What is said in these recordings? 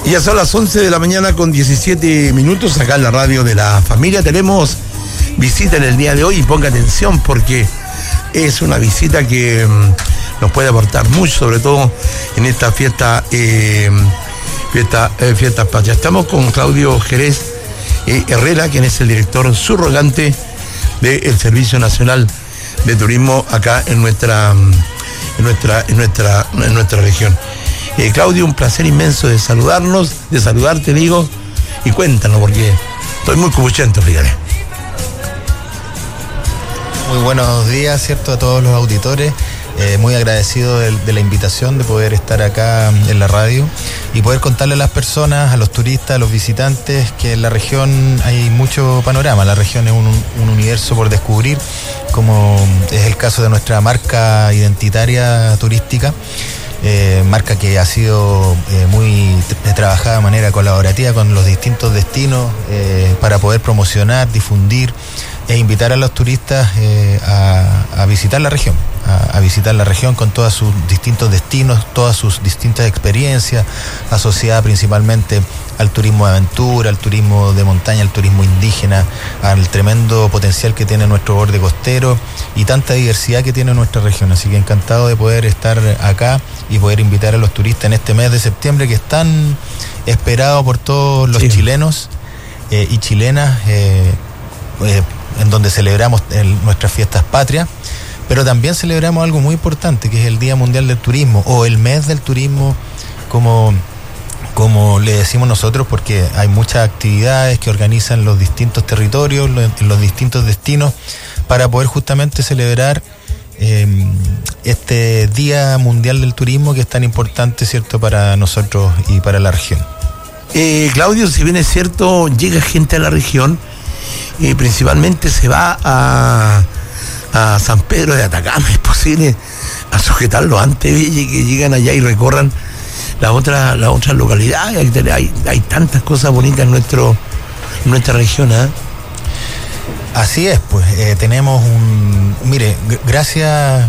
Y ya son las 11 de la mañana con 17 minutos acá en la radio de la familia. Tenemos visita en el día de hoy y ponga atención porque es una visita que nos puede aportar mucho, sobre todo en esta fiestas patrias. Estamos con Claudio Jerez Herrera, quien es el director subrogante del Servicio Nacional de Turismo acá en nuestra región. Claudio, un placer inmenso de saludarte, digo, y cuéntanos, porque estoy muy cubuchento, fíjate. Muy buenos días, ¿cierto?, a todos los auditores. Muy agradecido de la invitación de poder estar acá en la radio y poder contarle a las personas, a los turistas, a los visitantes, que en la región hay mucho panorama. La región es un universo por descubrir, como es el caso de nuestra marca identitaria turística. Marca que ha sido muy trabajada de manera colaborativa con los distintos destinos para poder promocionar, difundir e invitar a los turistas a visitar la región, a visitar la región con todos sus distintos destinos, todas sus distintas experiencias, asociadas principalmente al turismo de aventura, al turismo de montaña, al turismo indígena, al tremendo potencial que tiene nuestro borde costero y tanta diversidad que tiene nuestra región. Así que encantado de poder estar acá y poder invitar a los turistas en este mes de septiembre, que es tan esperado por todos los chilenos y chilenas, en donde celebramos nuestras fiestas patrias, pero también celebramos algo muy importante, que es el Día Mundial del Turismo, o el Mes del Turismo, como le decimos nosotros, porque hay muchas actividades que organizan los distintos territorios, los distintos destinos, para poder justamente celebrar este Día Mundial del Turismo, que es tan importante, ¿cierto?, para nosotros y para la región. Claudio, si bien es cierto, llega gente a la región, principalmente se va a San Pedro de Atacama. ¿Es posible a sujetarlo antes de que llegan allá y recorran las otras localidades? Hay tantas cosas bonitas en nuestra región, ¿eh? Así es, pues tenemos gracias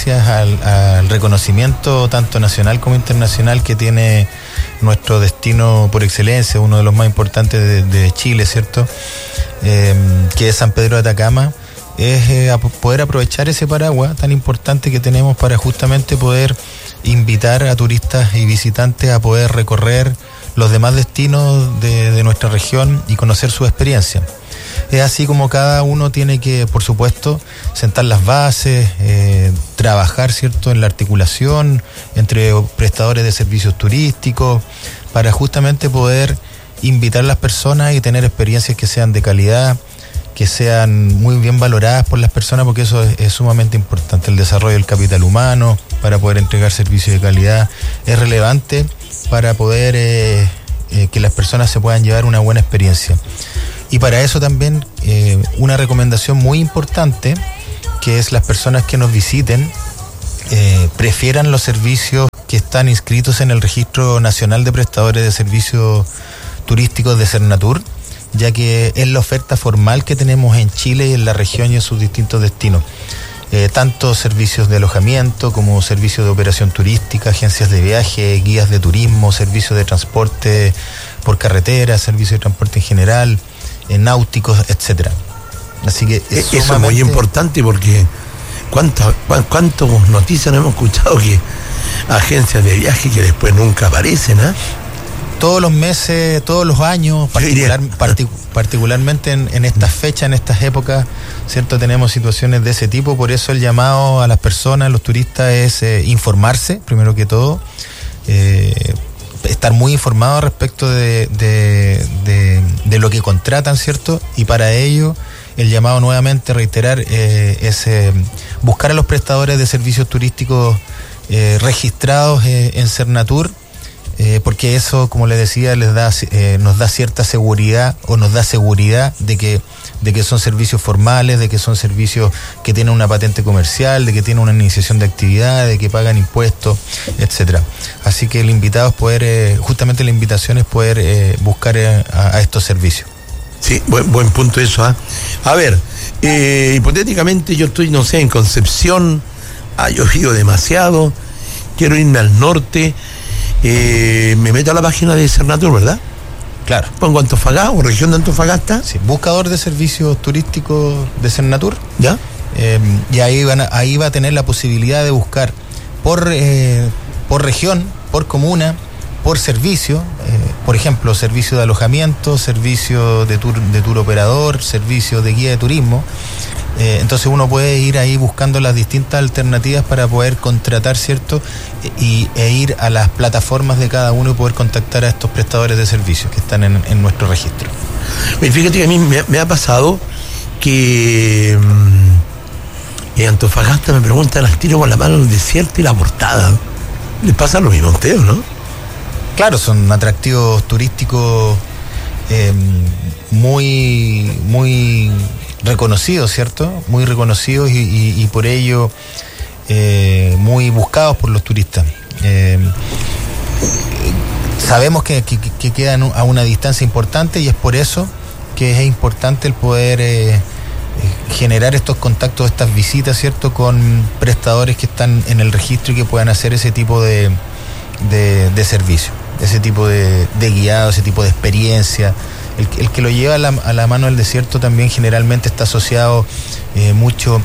al reconocimiento tanto nacional como internacional que tiene nuestro destino por excelencia, uno de los más importantes de Chile, ¿cierto?, que es San Pedro de Atacama, es poder aprovechar ese paraguas tan importante que tenemos para justamente poder invitar a turistas y visitantes a poder recorrer los demás destinos de nuestra región y conocer su experiencia. Es así como cada uno tiene que, por supuesto, sentar las bases, trabajar, ¿cierto?, en la articulación entre prestadores de servicios turísticos para justamente poder invitar a las personas y tener experiencias que sean de calidad, que sean muy bien valoradas por las personas, porque eso es sumamente importante. El desarrollo del capital humano para poder entregar servicios de calidad es relevante para poder que las personas se puedan llevar una buena experiencia. Y para eso también una recomendación muy importante, que es las personas que nos visiten prefieran los servicios que están inscritos en el Registro Nacional de Prestadores de Servicios Turísticos de Cernatur, ya que es la oferta formal que tenemos en Chile y en la región y en sus distintos destinos. Tanto servicios de alojamiento como servicios de operación turística, agencias de viaje, guías de turismo, servicios de transporte por carretera, servicios de transporte en general, náuticos, etcétera. Así que eso es muy importante, porque cuántas noticias no hemos escuchado que agencias de viaje que después nunca aparecen, ¿eh? Todos los meses, todos los años, particularmente en estas fechas, en estas épocas, ¿cierto?, tenemos situaciones de ese tipo. Por eso el llamado a las personas, los turistas, es informarse, primero que todo, estar muy informados respecto de lo que contratan, ¿cierto? Y para ello, el llamado, nuevamente, reiterar, es buscar a los prestadores de servicios turísticos registrados en Cernatur, porque eso, como les decía, nos da cierta seguridad, o nos da seguridad de que son servicios formales, de que son servicios que tienen una patente comercial, de que tienen una iniciación de actividad, de que pagan impuestos, etcétera. Así que el invitado es poder, justamente la invitación es poder buscar a estos servicios. Sí, buen punto eso, ¿eh? A ver, hipotéticamente yo estoy, no sé, en Concepción, ha llovido demasiado, quiero irme al norte. me meto a la página de Cernatur, ¿verdad? Claro. Pongo Antofagasta o región de Antofagasta. Sí, buscador de servicios turísticos de Cernatur. ¿Ya? Y ahí va a tener la posibilidad de buscar por región, por comuna, por servicio, por ejemplo, servicio de alojamiento, servicio de tour operador, servicio de guía de turismo. Entonces uno puede ir ahí buscando las distintas alternativas para poder contratar, ¿cierto? E ir a las plataformas de cada uno y poder contactar a estos prestadores de servicios que están en nuestro registro. Fíjate que a mí me ha pasado que en Antofagasta me preguntan al tiro con la mano el desierto y la portada. ¿Les pasa lo mismo a ustedes, no? Claro, son atractivos turísticos muy reconocidos, ¿cierto? Muy reconocidos y por ello muy buscados por los turistas. Sabemos que quedan a una distancia importante y es por eso que es importante el poder generar estos contactos, estas visitas, ¿cierto? Con prestadores que están en el registro y que puedan hacer ese tipo de servicio, ese tipo de guiado, ese tipo de experiencia. El que lo lleva a la mano del desierto también generalmente está asociado mucho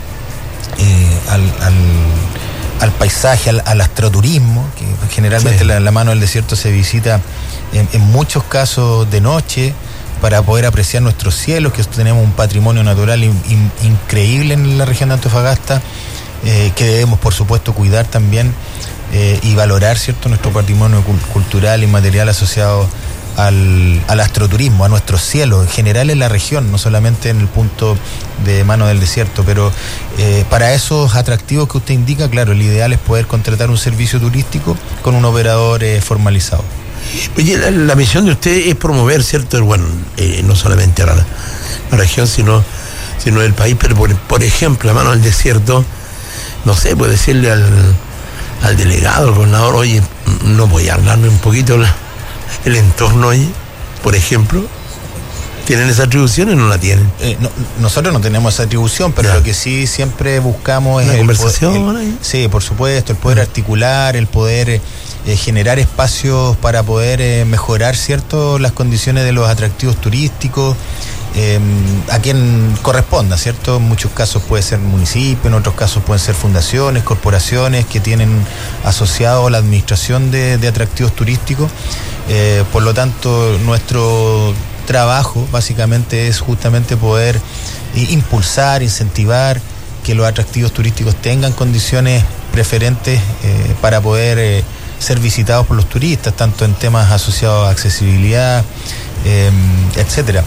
al paisaje, al astroturismo, que generalmente sí. la mano del desierto se visita en muchos casos de noche para poder apreciar nuestros cielos, que tenemos un patrimonio natural increíble en la región de Antofagasta, que debemos por supuesto cuidar también y valorar, ¿cierto?, nuestro patrimonio cultural y material asociado al astroturismo, a nuestros cielos en general en la región, no solamente en el punto de mano del desierto, pero para esos atractivos que usted indica, claro, el ideal es poder contratar un servicio turístico con un operador formalizado. Oye, la misión de usted es promover, ¿cierto? Bueno, no solamente la región, sino el país, pero por ejemplo, a mano del desierto, no sé, puede decirle al delegado, al gobernador, oye, no voy a hablarme un poquito el entorno ahí, por ejemplo. ¿Tienen esa atribución o no la tienen? Nosotros no tenemos esa atribución, pero ya. Lo que sí siempre buscamos es... ¿Una conversación? Sí, por supuesto, el poder articular, el poder generar espacios para poder mejorar, ¿cierto?, las condiciones de los atractivos turísticos, a quien corresponda, ¿cierto? En muchos casos puede ser municipio, en otros casos pueden ser fundaciones, corporaciones que tienen asociado la administración de atractivos turísticos. Por lo tanto, nuestro trabajo básicamente es justamente poder impulsar, incentivar que los atractivos turísticos tengan condiciones preferentes para poder ser visitados por los turistas, tanto en temas asociados a accesibilidad, etcétera.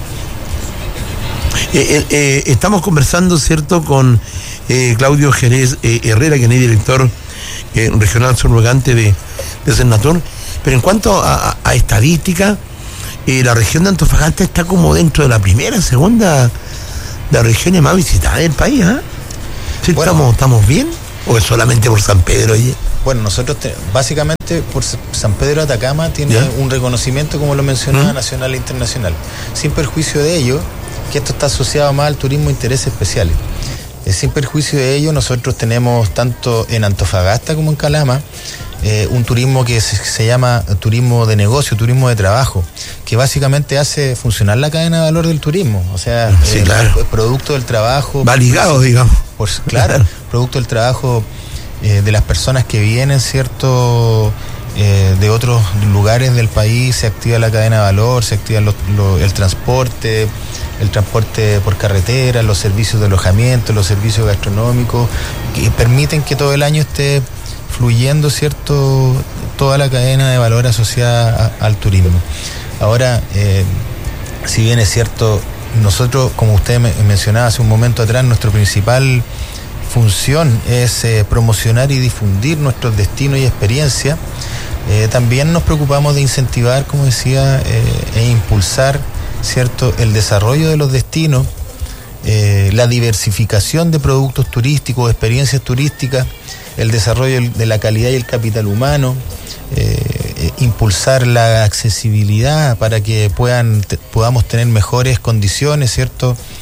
Estamos conversando, ¿cierto?, con Claudio Jerez Herrera, que es director regional subrogante de Cernatur. Pero en cuanto a estadística, la región de Antofagasta está como dentro de la primera, segunda de las regiones más visitadas del país, ¿eh? ¿Sí, bueno, ¿estamos bien? ¿O es solamente por San Pedro? Oye? Bueno, nosotros básicamente por San Pedro de Atacama tiene un reconocimiento, como lo mencionaba, nacional e internacional. Sin perjuicio de ello, que esto está asociado más al turismo de intereses especiales. Sin perjuicio de ello, nosotros tenemos tanto en Antofagasta como en Calama un turismo que se llama turismo de negocio, turismo de trabajo, que básicamente hace funcionar la cadena de valor del turismo. O sea, sí, claro, producto del trabajo. Va ligado, digamos. Claro, producto del trabajo de las personas que vienen, ¿cierto?, de otros lugares del país, se activa la cadena de valor, se activa el transporte por carretera, los servicios de alojamiento, los servicios gastronómicos, que permiten que todo el año esté fluyendo, ¿cierto?, toda la cadena de valor asociada al turismo. Ahora, si bien es cierto, nosotros, como usted mencionaba hace un momento atrás, nuestra principal función es promocionar y difundir nuestros destinos y experiencias. También nos preocupamos de incentivar, como decía, e impulsar, ¿cierto?, el desarrollo de los destinos, la diversificación de productos turísticos, experiencias turísticas, el desarrollo de la calidad y el capital humano, impulsar la accesibilidad para que podamos tener mejores condiciones, ¿cierto?,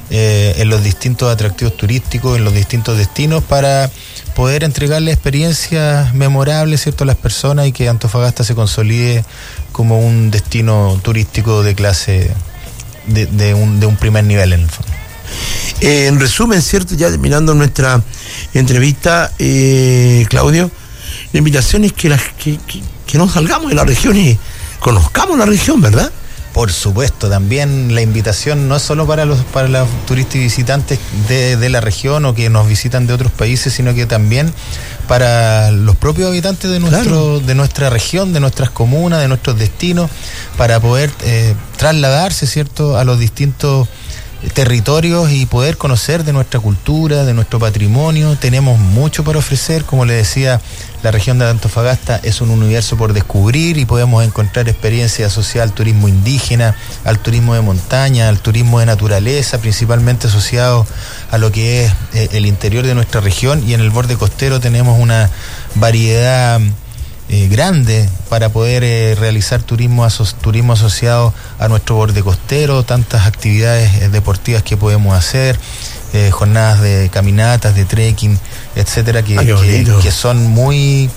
en los distintos atractivos turísticos, en los distintos destinos, para poder entregarle experiencias memorables, ¿cierto?, a las personas, y que Antofagasta se consolide como un destino turístico de clase de un primer nivel en el fondo. En resumen, ¿cierto?, ya terminando nuestra entrevista, Claudio, la invitación es que no salgamos de la región y conozcamos la región, ¿verdad? Por supuesto, también la invitación no es solo para los turistas y visitantes de la región o que nos visitan de otros países, sino que también para los propios habitantes de nuestra región, de nuestras comunas, de nuestros destinos, para poder trasladarse, ¿cierto?, a los distintos territorios y poder conocer de nuestra cultura, de nuestro patrimonio. Tenemos mucho para ofrecer. Como le decía, la región de Antofagasta es un universo por descubrir, y podemos encontrar experiencias asociadas al turismo indígena, al turismo de montaña, al turismo de naturaleza, principalmente asociado a lo que es el interior de nuestra región, y en el borde costero tenemos una variedad grande para poder realizar turismo asociado a nuestro borde costero, tantas actividades deportivas que podemos hacer, jornadas de caminatas, de trekking, etcétera, que son muy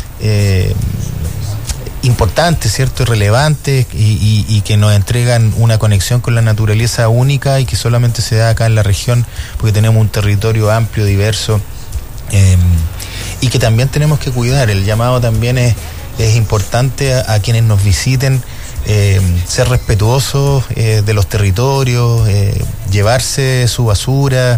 importantes, ¿cierto?, y relevantes, y que nos entregan una conexión con la naturaleza única, y que solamente se da acá en la región, porque tenemos un territorio amplio, diverso, y que también tenemos que cuidar. El llamado también es importante a quienes nos visiten, ser respetuosos de los territorios, llevarse su basura,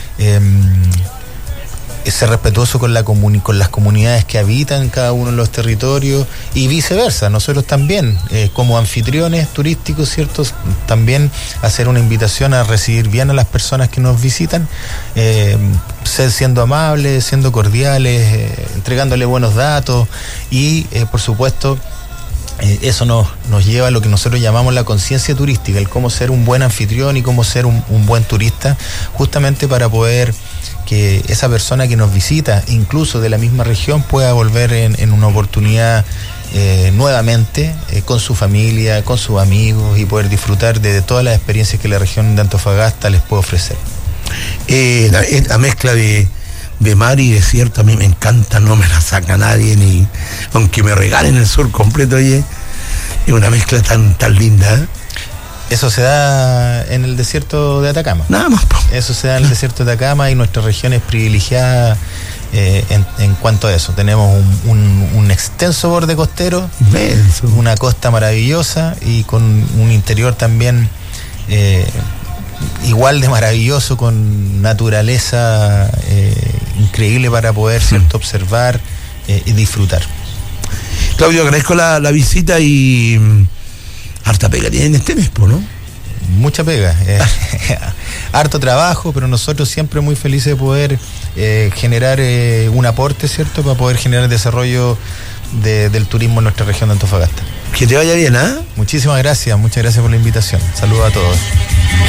ser respetuoso con las comunidades que habitan cada uno de los territorios, y viceversa. Nosotros también, como anfitriones turísticos, ¿cierto?, también hacer una invitación a recibir bien a las personas que nos visitan, siendo amables, siendo cordiales, entregándole buenos datos, y por supuesto eso nos lleva a lo que nosotros llamamos la conciencia turística, el cómo ser un buen anfitrión y cómo ser un buen turista, justamente para poder que esa persona que nos visita, incluso de la misma región, pueda volver en una oportunidad nuevamente, con su familia, con sus amigos, y poder disfrutar de todas las experiencias que la región de Antofagasta les puede ofrecer. La mezcla de mar y desierto a mí me encanta, no me la saca nadie, ni aunque me regalen el sur completo. Oye, es una mezcla tan linda, ¿eh? Eso se da en el desierto de Atacama. Nada más. Eso se da en el desierto de Atacama, y nuestra región es privilegiada en cuanto a eso. Tenemos un extenso borde costero, inmenso, una costa maravillosa, y con un interior también igual de maravilloso, con naturaleza increíble para poder, ¿cierto?, observar y disfrutar. Claudio, agradezco la visita, y harta pega tiene en este mes, ¿no? Mucha pega, harto trabajo, pero nosotros siempre muy felices de poder generar un aporte, ¿cierto?, para poder generar desarrollo del turismo en nuestra región de Antofagasta. Que te vaya bien, ¿ah? Muchísimas gracias, muchas gracias por la invitación. Saludos a todos.